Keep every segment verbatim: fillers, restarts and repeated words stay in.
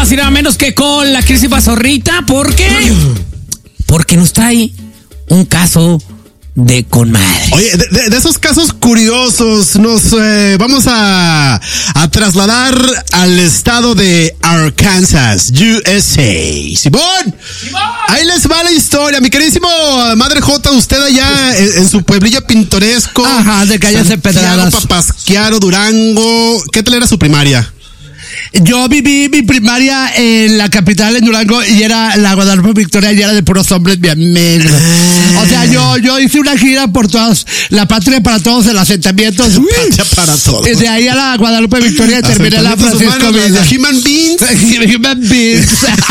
más y nada menos que con la crisis Zorrita. ¿Por qué? Porque nos trae un caso de con madre. Oye, de, de, de esos casos curiosos, nos eh, vamos a, a trasladar al estado de Arkansas, U S A. ¡Simón! ¡Simón! Ahí les va la historia, mi queridísimo Madre J, usted allá en, en su pueblillo pintoresco. Ajá, de calles empedradas. Papasquiaro, Durango. ¿Qué tal era su primaria? Yo viví mi primaria en la capital, en Durango, y era la Guadalupe Victoria, y era de puros hombres, mi amigo. O sea, yo, yo hice una gira por todas, la patria para todos, el asentamiento. Patria para todos. Y de ahí a la Guadalupe Victoria terminé la Francisco Villa. Human Beings. Human Beings.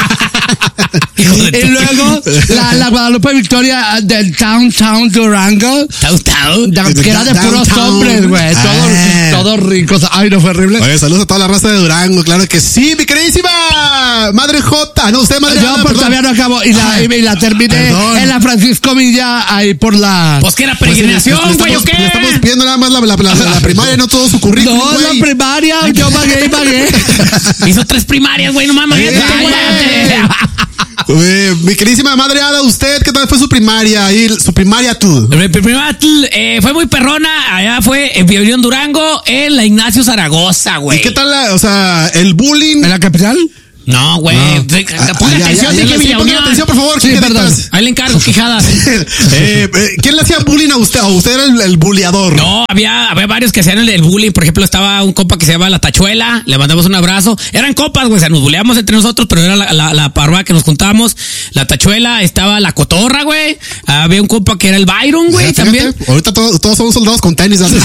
Y luego la, la Guadalupe Victoria del Downtown Durango. Downtown. Que era de puros hombres, güey. Todos, ah. todos ricos. Ay, no fue horrible. Oye, saludos a toda la raza de Durango, claro que sí, mi queridísima Madre J. No, usted, Madre Yo, pues todavía no acabo. Y la, y la terminé perdón. en la Francisco Villa, ahí por la. Pues que era peregrinación, güey, pues, ¿o qué? Le estamos pidiendo nada más la, la, la, la primaria, no todo su currículum. No, wey. la primaria, yo pagué y pagué. Hizo tres primarias, güey, no mames. Eh, mi queridísima Madre Ada, ¿usted qué tal fue su primaria? Ahí, su primaria tú. Mi primaria eh, fue muy perrona. Allá fue en Villavión, Durango, en la Ignacio Zaragoza, güey. ¿Y qué tal, la, o sea, el bullying? ¿En la capital? No, güey. No. Ponga atención, dije Villavión. Ponga atención, por favor. Sí, perdón. Ahí le encargo, Quijadas. eh, eh, ¿Quién le hacía bullying a usted? ¿O usted era el, el bulleador? No, había, había varios que hacían el, el bullying. Por ejemplo, estaba un compa que se llama La Tachuela. Le mandamos un abrazo. Eran compas, güey. O sea, nos bulleamos entre nosotros, pero era la, la, la parva que nos juntábamos. La Tachuela, estaba La Cotorra, güey. Había un compa que era el Byron, güey, fíjate, también. Ahorita todos, todos somos soldados con tenis. ¿No?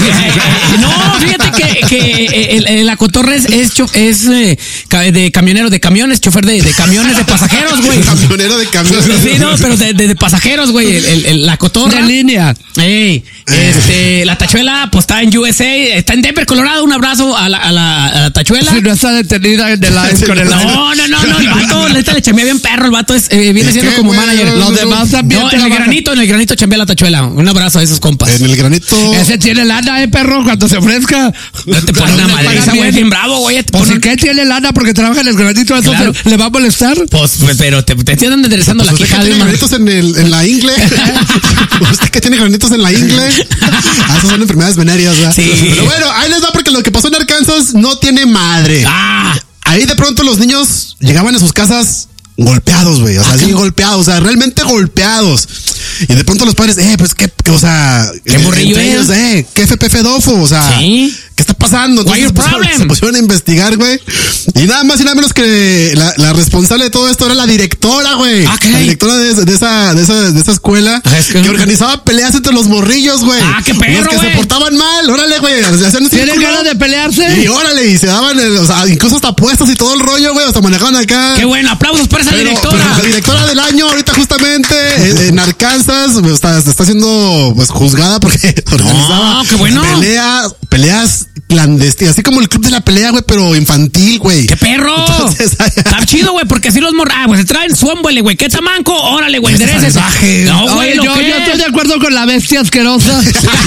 No, fíjate que, que el, el, La Cotorra es, es, es eh, de camionero de camiones, chofer de, de camiones de pasajeros, güey. Camionero de camiones. Sí, no, pero de, de, de pasajeros, güey. El, el, el, la Cotorra. De línea. Ey, este, la Tachuela, pues está en U S A, está en Denver, Colorado. Un abrazo a la, a la, a la Tachuela. Si no está detenida en el live con el No, no, no, no. El vato, neta, le chambea bien perro. El vato es, eh, viene siendo como wey, manager. Los demás también. No, en el granito, en el granito chambea la Tachuela. Un abrazo a esos compas. En el granito. Ese tiene lana, eh, perro, cuando se ofrezca. No te pones una madriza, güey, bien bravo, güey. ¿Por qué tiene lana? Porque trabaja en el granito. ¿Eso claro. le va a molestar? Pues, pero te, te tienen enderezando pues la quijada. ¿Tiene granitos en, el, en la ingle? ¿Usted que tiene granitos en la ingle? Ah, esas son enfermedades venéreas, ¿verdad? Sí. Pero bueno, ahí les va porque lo que pasó en Arkansas no tiene madre. Ah. Ahí de pronto los niños llegaban a sus casas golpeados, güey. O sea, ah, así golpeados, o sea, realmente golpeados. Y de pronto los padres, eh, pues qué, qué o sea, qué morrillo es, eh, qué F P Fedofo, o sea, ¿sí? ¿Qué está pasando? Entonces, se, pusieron, se pusieron a investigar, güey. Y nada más y nada menos que la, la responsable de todo esto era la directora, güey. Ah, ¿qué? La directora de, de esa, de esa, de esa escuela ah, es que, que organizaba peleas entre los morrillos, güey. Ah, qué perro, los que güey. se portaban mal, órale, güey. ¿Tienen ganas de pelearse? Y órale, y se daban, o sea, incluso hasta apuestas y todo el rollo, güey. Hasta manejaban acá. Qué bueno, aplausos para esa pero, directora. Pero la directora del año, ahorita justamente en, en Arkansas, está, está siendo pues juzgada porque organizaba no, qué bueno. peleas, peleas clandestinas, así como el club de la pelea, güey, pero infantil, güey. ¡Qué perro! Entonces, está chido, güey, porque así los morra, ah, pues se traen su hombre, güey, qué tamanco, órale, güey, endereces. No, güey, yo, yo estoy de acuerdo con la bestia asquerosa.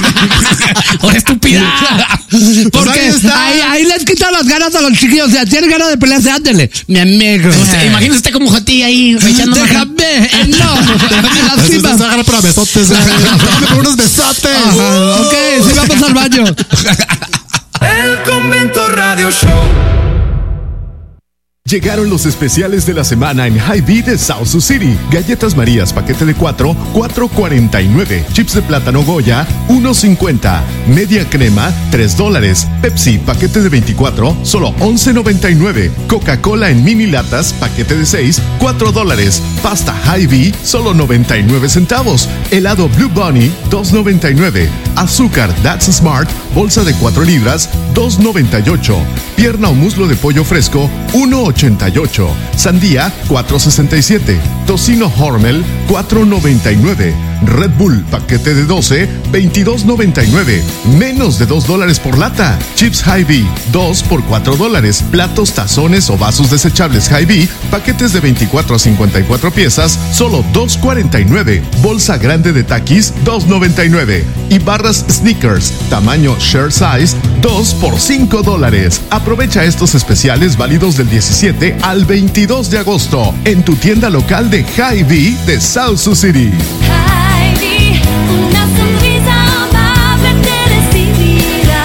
¡O estúpida! Porque pues ahí, ahí les quitan las ganas a los chiquillos, o sea, tienen ganas de pelearse, ándele, mi amigo. O sea, imagínese usted como Jotí ahí, echando déjame, eh, no, déjame las cimas. Se agarra para besotes, déjame por unos besotes. Ajá, ok, sí, vamos al baño. El Convento Radio Show. Llegaron los especiales de la semana en Hy-Vee de South Sioux City. Galletas Marías, paquete de cuatro, cuatro cuarenta y nueve. Chips de plátano Goya, uno cincuenta. Media crema, tres dólares. Pepsi, paquete de veinticuatro, solo once noventa y nueve. Coca-Cola en mini latas, paquete de seis, cuatro dólares. Pasta Hy-Vee, solo noventa y nueve centavos. Helado Blue Bunny, dos noventa y nueve. Azúcar That's Smart, bolsa de cuatro libras, dos noventa y ocho. Pierna o muslo de pollo fresco, uno ochenta y ocho. Sandía, cuatro sesenta y siete. Tocino Hormel, cuatro noventa y nueve. Red Bull, paquete de doce, veintidós noventa y nueve, menos de dos dólares por lata. Chips Hy-Vee, dos por cuatro dólares. Platos, tazones o vasos desechables Hy-Vee, paquetes de veinticuatro a cincuenta y cuatro piezas, solo dos cuarenta y nueve. Bolsa grande de Takis, dos noventa y nueve. Y barras Snickers, tamaño Share Size, dos por cinco dólares. Aprovecha estos especiales válidos del diecisiete al veintidós de agosto en tu tienda local de Hy-Vee de South Sioux City. Hy-Vee, una sonrisa amable te recibirá.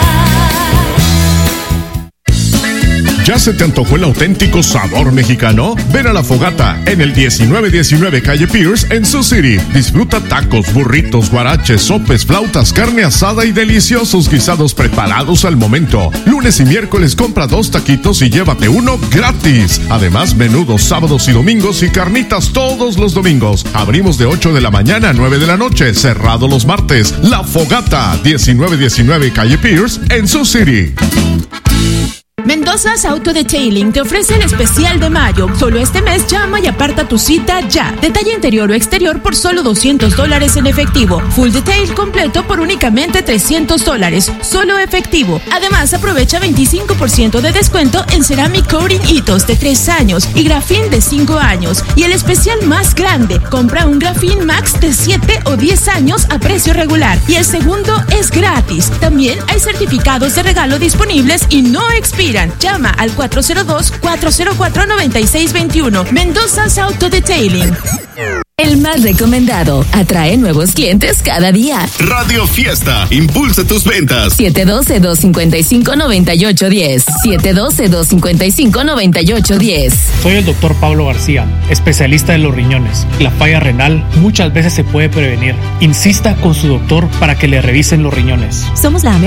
¿Ya se te antojó el auténtico sabor mexicano? Ven a La Fogata en el diecinueve diecinueve Calle Pierce en Sioux City. Disfruta tacos, burritos, guaraches, sopes, flautas, carne asada y deliciosos guisados preparados al momento. Lunes y miércoles compra dos taquitos y llévate uno gratis. Además, menudos sábados y domingos y carnitas todos los domingos. Abrimos de ocho de la mañana a nueve de la noche, cerrado los martes. La Fogata, diecinueve diecinueve Calle Pierce en Sioux City. Mendoza's Auto Detailing te ofrece el especial de mayo. Solo este mes llama y aparta tu cita ya. Detalle interior o exterior por solo doscientos dólares en efectivo. Full detail completo por únicamente trescientos dólares. Solo efectivo. Además, aprovecha veinticinco por ciento de descuento en Ceramic Coating Hitos de tres años y Grafin de cinco años. Y el especial más grande, compra un Grafin Max de siete o diez años a precio regular. Y el segundo es gratis. También hay certificados de regalo disponibles y no expiran. Llama al cuatro cero dos, cuatro cero cuatro, nueve seis dos uno. Mendoza's Auto Detailing. El más recomendado. Atrae nuevos clientes cada día. Radio Fiesta. Impulsa tus ventas. siete uno dos, dos cinco cinco, nueve ocho uno cero. siete uno dos, dos cinco cinco, nueve ocho uno cero. Soy el doctor Pablo García, especialista de los riñones. La falla renal muchas veces se puede prevenir. Insista con su doctor para que le revisen los riñones. Somos la